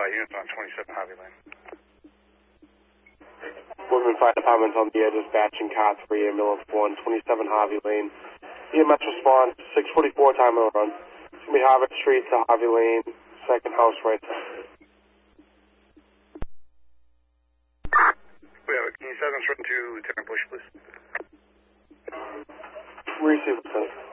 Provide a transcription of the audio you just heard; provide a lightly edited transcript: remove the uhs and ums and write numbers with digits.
units on 27 Harvey Lane. Woodman Fire Department's on the air dispatching car 3 ambulance 1, 27 Harvey Lane. EMS response, 6:44 time of the run. It's going to be Harvard Street to Harvey Lane, second house right there. We have it. Can you set us run to Lieutenant Bush, please? Receive, Lieutenant.